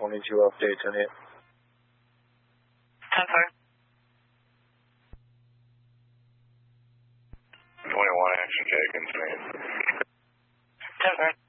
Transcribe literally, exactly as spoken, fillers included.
twenty-two updates on it. ten four. twenty-one action taken, man. ten four.